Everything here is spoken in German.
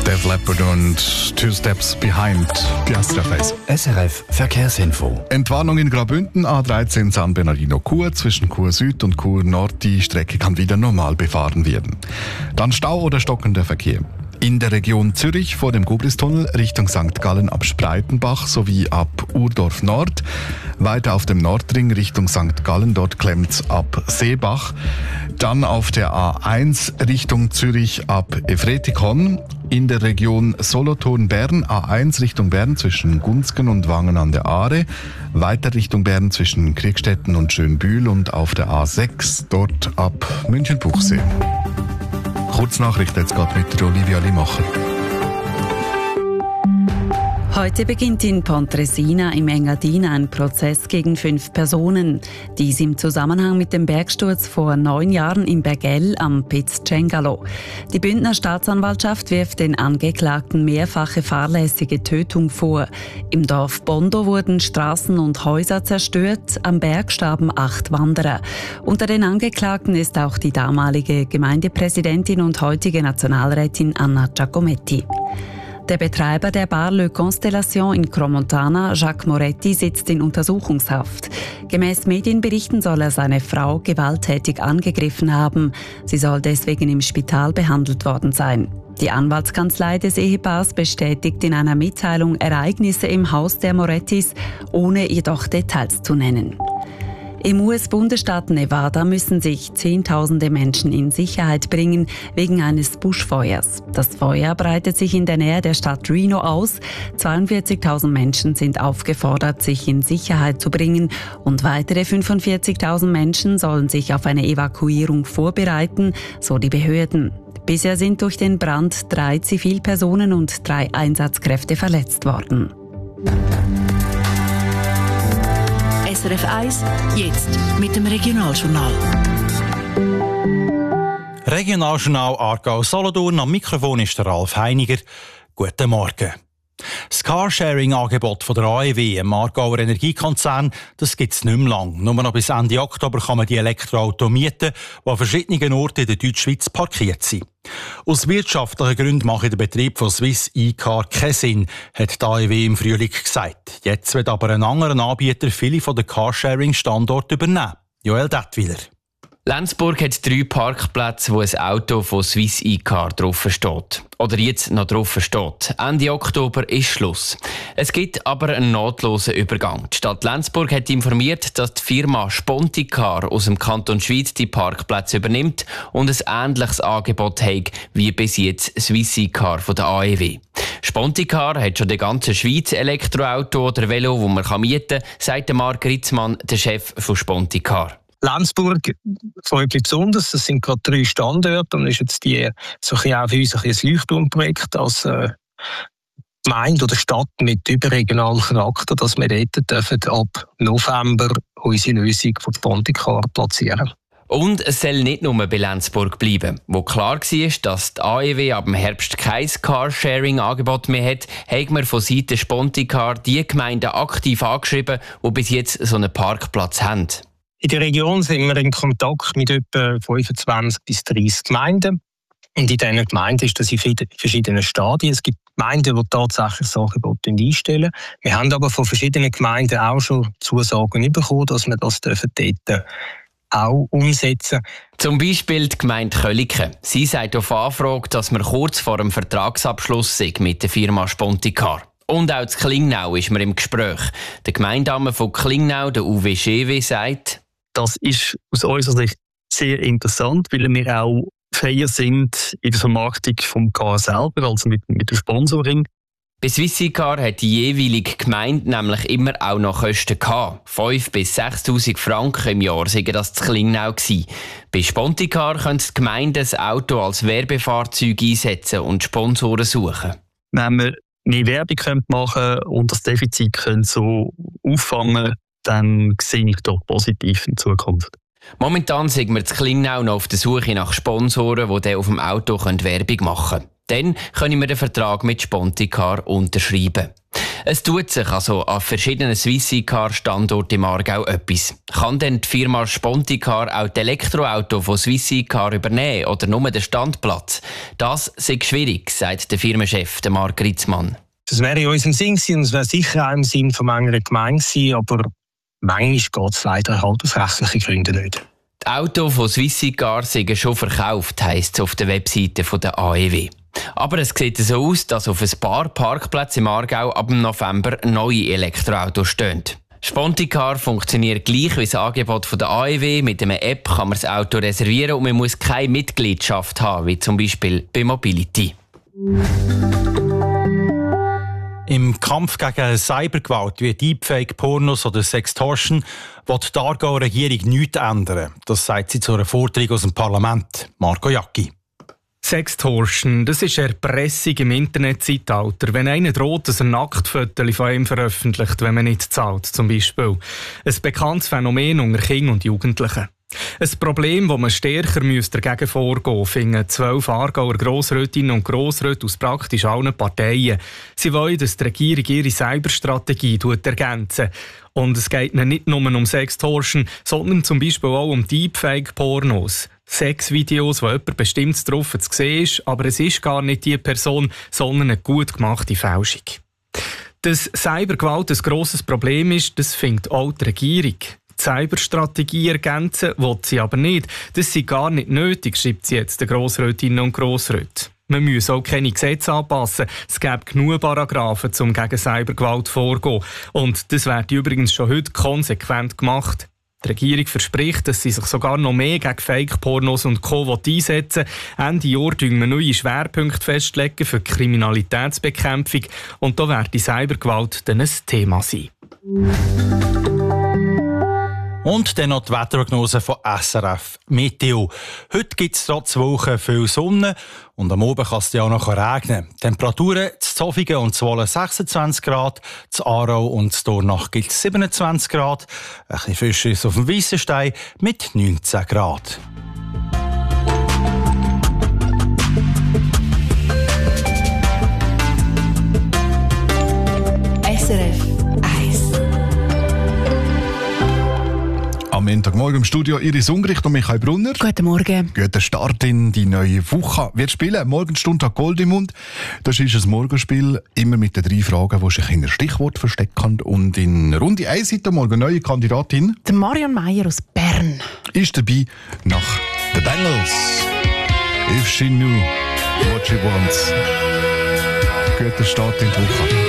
Def Leppard und Two Steps Behind bei SRF 1. SRF Verkehrsinfo. Entwarnung in Graubünden, A13 San Bernardino-Chur zwischen Chur Süd und Chur Nord. Die Strecke kann wieder normal befahren werden. Dann Stau oder stockender Verkehr. In der Region Zürich vor dem Gubristunnel Richtung St. Gallen ab Spreitenbach sowie ab Urdorf Nord. Weiter auf dem Nordring Richtung St. Gallen, dort klemmt's ab Seebach. Dann auf der A1 Richtung Zürich ab Efretikon. In der Region Solothurn-Bern A1 Richtung Bern zwischen Gunzgen und Wangen an der Aare. Weiter Richtung Bern zwischen Kriegstetten und Schönbühl und auf der A6 dort ab München-Buchsee. Kurznachrichten jetzt gerade mit Olivia Limacher. Heute beginnt in Pontresina im Engadin ein Prozess gegen 5 Personen. Dies im Zusammenhang mit dem Bergsturz vor 9 Jahren im Bergell am Piz Cengalo. Die Bündner Staatsanwaltschaft wirft den Angeklagten mehrfache fahrlässige Tötung vor. Im Dorf Bondo wurden Straßen und Häuser zerstört, am Berg starben 8 Wanderer. Unter den Angeklagten ist auch die damalige Gemeindepräsidentin und heutige Nationalrätin Anna Giacometti. Der Betreiber der Bar Le Constellation in Cromontana, Jacques Moretti, sitzt in Untersuchungshaft. Gemäß Medienberichten soll er seine Frau gewalttätig angegriffen haben. Sie soll deswegen im Spital behandelt worden sein. Die Anwaltskanzlei des Ehepaars bestätigt in einer Mitteilung Ereignisse im Haus der Morettis, ohne jedoch Details zu nennen. Im US-Bundesstaat Nevada müssen sich Zehntausende Menschen in Sicherheit bringen wegen eines Buschfeuers. Das Feuer breitet sich in der Nähe der Stadt Reno aus. 42.000 Menschen sind aufgefordert, sich in Sicherheit zu bringen und weitere 45.000 Menschen sollen sich auf eine Evakuierung vorbereiten, so die Behörden. Bisher sind durch den Brand 3 Zivilpersonen und 3 Einsatzkräfte verletzt worden. SRF 1, jetzt mit dem Regionaljournal. Regionaljournal Aargau-Solothurn, am Mikrofon ist der Ralf Heiniger. Guten Morgen. Das Carsharing-Angebot von der AEW, dem Aargauer Energiekonzern, das gibt es nicht mehr lang. Nur noch bis Ende Oktober kann man die Elektroautos mieten, die an verschiedenen Orten in der Deutschschweiz parkiert sind. Aus wirtschaftlichen Gründen mache der Betrieb von Swiss E-Car keinen Sinn, hat die AEW im Frühling gesagt. Jetzt wird aber ein anderer Anbieter viele von den Carsharing-Standorten übernehmen. Joel Dettwiler. Lenzburg hat 3 Parkplätze, wo ein Auto von Swiss E-Car drauf steht. Oder jetzt noch drauf steht. Ende Oktober ist Schluss. Es gibt aber einen notlosen Übergang. Die Stadt Lenzburg hat informiert, dass die Firma Sponticar aus dem Kanton Schwyz die Parkplätze übernimmt und ein ähnliches Angebot hat wie bis jetzt Swiss E-Car von der AEW. Sponticar hat schon in der ganzen Schweiz Elektroauto oder Velo, das man mieten kann, sagt Marc Ritzmann, der Chef von Sponticar. Lenzburg freut mich besonders. Es sind gerade 3 Standorte und ist jetzt so auch für uns ein Leuchtturmprojekt als Gemeinde oder Stadt mit überregionalem Charakter, dass wir dort ab November unsere Lösung von Sponticar platzieren. Und es soll nicht nur bei Lenzburg bleiben. Wo klar war, dass die AEW ab dem Herbst kein Carsharing-Angebot mehr hat, haben wir von Seiten Sponticar die Gemeinden aktiv angeschrieben, die bis jetzt so einen Parkplatz haben. In der Region sind wir in Kontakt mit etwa 25 bis 30 Gemeinden. Und in diesen Gemeinden ist das in verschiedenen Stadien. Es gibt Gemeinden, die tatsächlich das Angebot einstellen. Wir haben aber von verschiedenen Gemeinden auch schon Zusagen bekommen, dass wir das dort auch umsetzen. Zum Beispiel die Gemeinde Köliken. Sie sagt auf Anfrage, dass wir kurz vor dem Vertragsabschluss sind mit der Firma Sponticar. Und auch zu Klingnau ist man im Gespräch. Der Gemeindame von Klingnau, der Uwe Schewe, sagt: Das ist aus unserer Sicht sehr interessant, weil wir auch freier sind in der Vermarktung vom Car selber, also mit dem Sponsoring. Bei Swiss E-Car hat die jeweilige Gemeinde nämlich immer auch noch Kosten gehabt. 5.000 bis 6.000 Franken im Jahr sei das zu Klingnau gewesen. Bei Sponticar können die Gemeinden das Auto als Werbefahrzeug einsetzen und Sponsoren suchen. Wenn wir mehr Werbung machen können und das Defizit können so auffangen, dann sehe ich doch positiv in Zukunft. Momentan sind wir zu Klingnau noch auf der Suche nach Sponsoren, die dann auf dem Auto Werbung machen können. Dann können wir den Vertrag mit Sponticar unterschreiben. Es tut sich also an verschiedenen Swissecar-Standorten im Aargau etwas. Kann denn die Firma Sponticar auch die Elektroauto von Swissecar übernehmen oder nur den Standplatz? Das ist schwierig, sagt der Firmenchef Marc Ritzmann. Das wäre in unserem Sinn gewesen und es wäre sicher auch im Sinn von einer Gemeinde gewesen, aber manchmal geht es leider halt aus rechtlichen Gründen nicht. Die Autos von Swissecar sind schon verkauft, heisst es auf der Webseite der AEW. Aber es sieht so aus, dass auf ein paar Parkplätzen im Aargau ab dem November neue Elektroautos stehen. Sponticar funktioniert gleich wie das Angebot von der AEW. Mit einer App kann man das Auto reservieren und man muss keine Mitgliedschaft haben, wie zum Beispiel bei Mobility. Im Kampf gegen Cybergewalt wie Deepfake, Pornos oder Sextortion will die Aargauer Regierung nichts ändern. Das sagt sie zu einer Forderung aus dem Parlament. Marco Jacki. Sextortion, das ist Erpressung im Internetzeitalter. Wenn einer droht, dass er Nacktfotos von ihm veröffentlicht, wenn man nicht zahlt, zum Beispiel. Ein bekanntes Phänomen unter Kindern und Jugendlichen. Ein Problem, das man stärker dagegen vorgehen müsste, finden 12 Aargauer Grossrätinnen und Grossräte aus praktisch allen Parteien. Sie wollen, dass die Regierung ihre Cyberstrategie ergänzen. Und es geht nicht nur um Sextortion, sondern zum Beispiel auch um Deepfake-Pornos. Sexvideos, wo jemand bestimmt drauf zu sehen ist, aber es ist gar nicht die Person, sondern eine gut gemachte Fälschung. Dass Cybergewalt ein grosses Problem ist, das findet auch die Regierung. Die Cyberstrategie ergänzen will sie aber nicht. Das sei gar nicht nötig, schreibt sie jetzt den Grossrätinnen und Grossräten. Man muss auch keine Gesetze anpassen. Es gäbe genug Paragraphen, um gegen Cybergewalt vorzugehen. Und das wird übrigens schon heute konsequent gemacht. Die Regierung verspricht, dass sie sich sogar noch mehr gegen Fake-Pornos und Co. einsetzen will. Ende Jahr legen wir neue Schwerpunkte festlegen für die Kriminalitätsbekämpfung. Und da wird die Cybergewalt dann ein Thema sein. Und dann noch die Wetterprognose von SRF Meteo. Heute gibt es trotz Woche viel Sonne und am Abend kann es auch noch regnen. Temperaturen zu Zofingen und Zwolle 26 Grad, zu Aarau und zu Dornach gibt es 27 Grad, ein bisschen frisch ist auf dem Weissenstein mit 19 Grad. SRF 1. Am Montagmorgen im Studio Iris Ungricht und Michael Brunner. Guten Morgen. Guter Start in die neue Woche. Wir spielen Morgenstund Gold im Mund. Das ist ein Morgenspiel, immer mit den 3 Fragen, die sich in ein Stichwort verstecken. Und in Runde 1 heute morgen eine neue Kandidatin. Der Marion Meyer aus Bern. Ist dabei nach The Bangles. If she knew what she wants. Guter Start in die Woche.